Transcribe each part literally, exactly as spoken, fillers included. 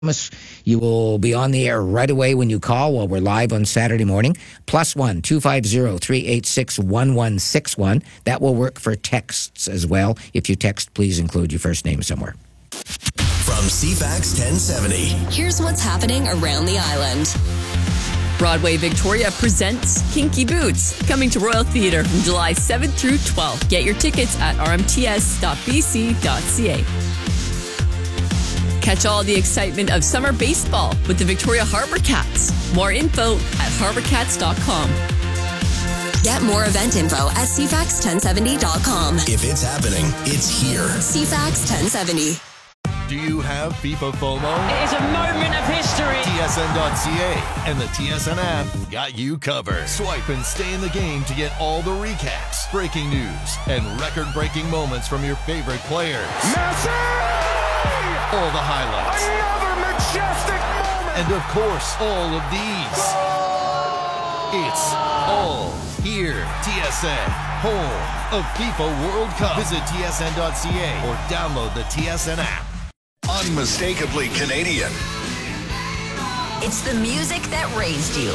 You will be on the air right away when you call while we're live on Saturday morning. Plus one, two five zero, three eight six, one one six one. That will work for texts as well. If you text, please include your first name somewhere. From C FAX ten seventy. Here's what's happening around the island. Broadway Victoria presents Kinky Boots, coming to Royal Theatre from July seventh through twelfth. Get your tickets at r m t s dot b c dot c a. Catch all the excitement of summer baseball with the Victoria Harbour Cats. More info at harbour cats dot com. Get more event info at c fax ten seventy dot com. If it's happening, it's here. C FAX ten seventy. Do you have FIFA FOMO? It is a moment of history. T S N dot C A and the T S N app got you covered. Swipe and stay in the game to get all the recaps, breaking news, and record-breaking moments from your favorite players. Messi! All the highlights. Another majestic moment. And of course, all of these. It's all here. T S N, home of FIFA World Cup. Visit T S N dot C A or download the T S N app. Unmistakably Canadian. It's the music that raised you.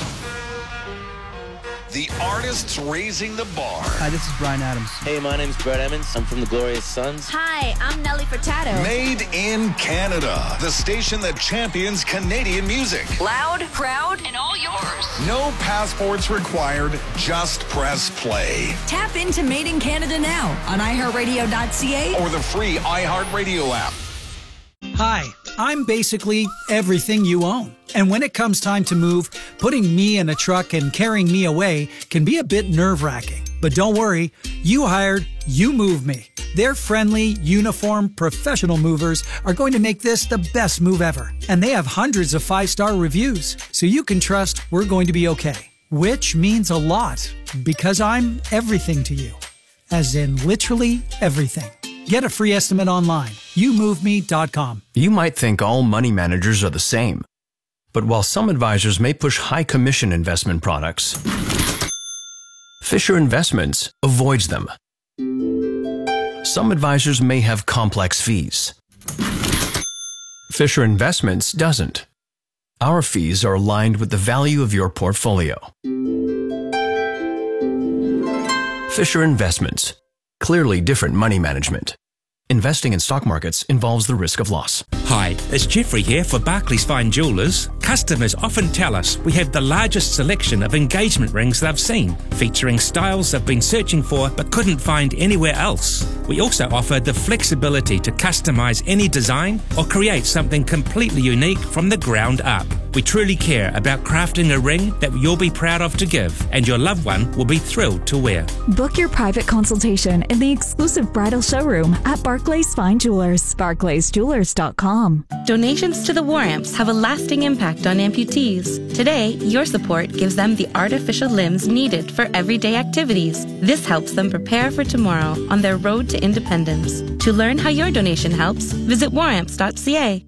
The artists raising the bar. Hi, this is Brian Adams. Hey, my name's Brett Emmons. I'm from the Glorious Sons. Hi, I'm Nelly Furtado. Made in Canada. The station that champions Canadian music. Loud, proud, and all yours. No passports required. Just press play. Tap into Made in Canada now on i heart radio dot c a Or the free iHeartRadio app. Hi, I'm basically everything you own. And when it comes time to move, putting me in a truck and carrying me away can be a bit nerve-wracking. But don't worry, You Hired, You Move Me. Their friendly, uniform, professional movers are going to make this the best move ever. And they have hundreds of five-star reviews, so you can trust we're going to be okay. Which means a lot, because I'm everything to you. As in literally everything. Get a free estimate online. you move me dot com. You might think all money managers are the same. But while some advisors may push high commission investment products, Fisher Investments avoids them. Some advisors may have complex fees. Fisher Investments doesn't. Our fees are aligned with the value of your portfolio. Fisher Investments. Clearly different money management. Investing in stock markets involves the risk of loss. Hi, it's Jeffrey here for Barclays Fine Jewellers. Customers often tell us we have the largest selection of engagement rings they've seen, featuring styles they've been searching for but couldn't find anywhere else. We also offer the flexibility to customise any design or create something completely unique from the ground up. We truly care about crafting a ring that you'll be proud of to give, and your loved one will be thrilled to wear. Book your private consultation in the exclusive bridal showroom at Barclays Fine Jewelers, barclays jewelers dot com. Donations to the War Amps have a lasting impact on amputees. Today, your support gives them the artificial limbs needed for everyday activities. This helps them prepare for tomorrow on their road to independence. To learn how your donation helps, visit war amps dot c a.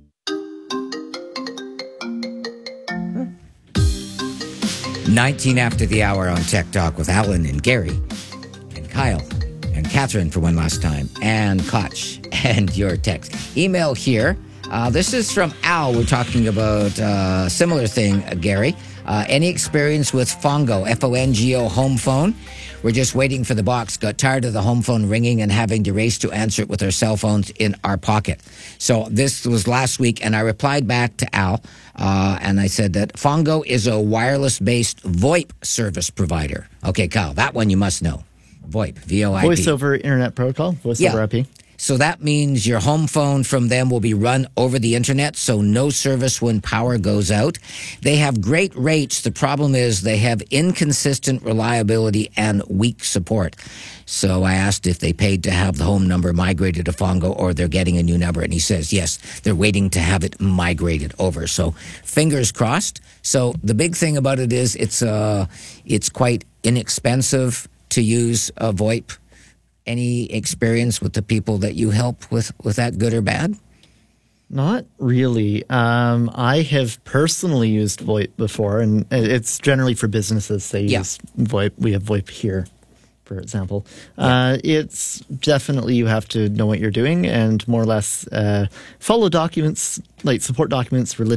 nineteen after the hour on Tech Talk with Alan and Gary and Kyle and Catherine for one last time and Koch and your text. Email here. Uh, this is from Al. We're talking about a uh, similar thing, uh, Gary. Uh, any experience with Fongo, F O N G O home phone? We're just waiting for the box. Got tired of the home phone ringing and having to race to answer it with our cell phones in our pocket. So this was last week, and I replied back to Al, uh, and I said that Fongo is a wireless-based VoIP service provider. Okay, Kyle, that one you must know. VoIP, V O I P. Voice over Internet Protocol, Voice yeah. over I P. So that means your home phone from them will be run over the internet, so no service when power goes out. They have great rates. The problem is they have inconsistent reliability and weak support. So I asked if they paid to have the home number migrated to Fongo or they're getting a new number. And he says, yes, they're waiting to have it migrated over. So fingers crossed. So the big thing about it is it's uh, it's quite inexpensive to use a VoIP. Any experience with the people that you help with, with that, good or bad? Not really. Um, I have personally used VoIP before, and it's generally for businesses. They yeah. use VoIP. We have VoIP here. for example. Yeah. Uh, it's definitely, you have to know what you're doing and more or less uh, follow documents, like support documents, religious